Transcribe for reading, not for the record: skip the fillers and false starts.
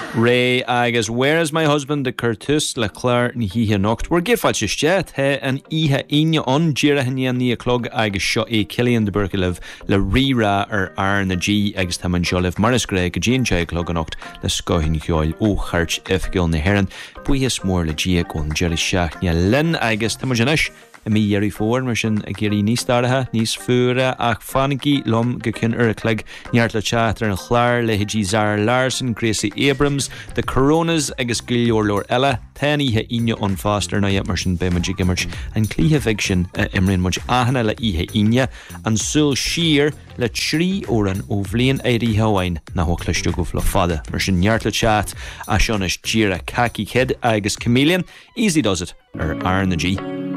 Ray agus where's my husband the Curtis le Claire ni hi nocht we're gifal sjet he an ihe inja on jira henia ni clog agus sho e Killian de Berkelev le rira ar na G agus taman Jolif Maris Greg Jean J clog nocht le skohin joil o church efgil na heran bui is more le G gon Jerry Shach ni len agus tamajanish mi yeri for mission a geri ní starha nís fura ach faniki lom gekun clegg niartla chatter and Claire le G Zar Larson Gracie Abrams the Coronas agus Gilor Lor Ella Tani he inja on faster na yet merchant be magic immerch and clehe fiction imrin much ahana le ihe inja and sul sheer le tree or an ovlian eri hawain na ho clistu go flo fada merchant niartla chat ashonish jira kaki kid agus chameleon easy does it Arna G